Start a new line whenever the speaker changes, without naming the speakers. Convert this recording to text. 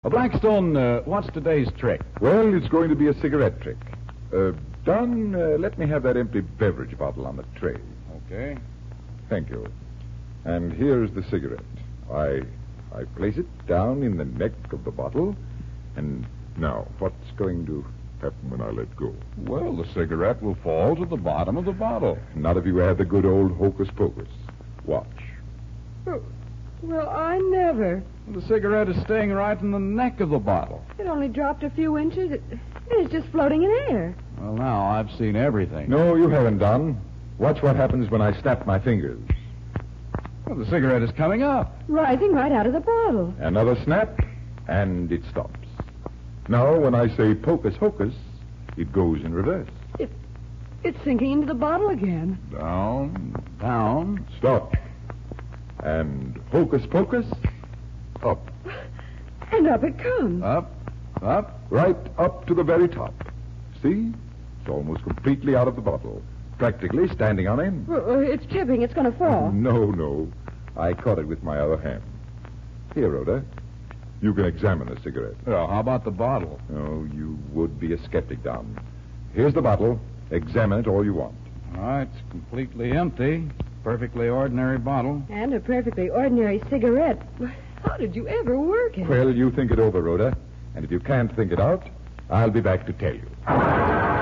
Blackstone, what's today's trick?
Well, it's going to be a cigarette trick. Don, let me have that empty beverage bottle on the tray.
Okay.
Thank you. And here's the cigarette. I place it down in the neck of the bottle. And now, what's going to happen when I let go?
Well, the cigarette will fall to the bottom of the bottle.
Not if you add the good old hocus pocus. Watch.
Well, I never.
The cigarette is staying right in the neck of the bottle.
It only dropped a few inches. It's just floating in air.
Well, now, I've seen everything.
No, you haven't, Don. Watch what happens when I snap my fingers.
Well, the cigarette is coming up.
Rising right out of the bottle.
Another snap, and it stops. Now, when I say pocus hocus, it goes in reverse.
It's sinking into the bottle again.
Down, down.
Stop. And hocus pocus, up.
And up it comes.
Up, up.
Right up to the very top. See? It's almost completely out of the bottle. Practically standing on end.
It's tipping. It's going to fall.
No. I caught it with my other hand. Here, Rhoda. You can examine the cigarette.
Well, how about the bottle?
Oh, you would be a skeptic, Don. Here's the bottle. Examine it all you want.
All right, it's completely empty. Perfectly ordinary bottle.
And a perfectly ordinary cigarette. How did you ever work it?
Well, you think it over, Rhoda. And if you can't think it out, I'll be back to tell you.